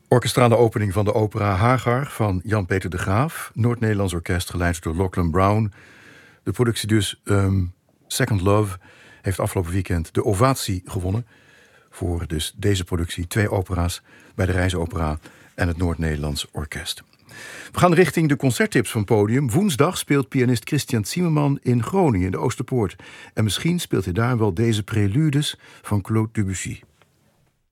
Orkestrale opening van de opera Hagar van Jan-Peter de Graaf. Noord-Nederlands orkest geleid door Lachlan Brown. De productie dus Second Love heeft afgelopen weekend de ovatie gewonnen. Voor dus deze productie 2 opera's bij de Reisopera en het Noord-Nederlands Orkest. We gaan richting de concerttips van Podium. Woensdag speelt pianist Christian Zimmerman in Groningen, in de Oosterpoort. En misschien speelt hij daar wel deze preludes van Claude Debussy.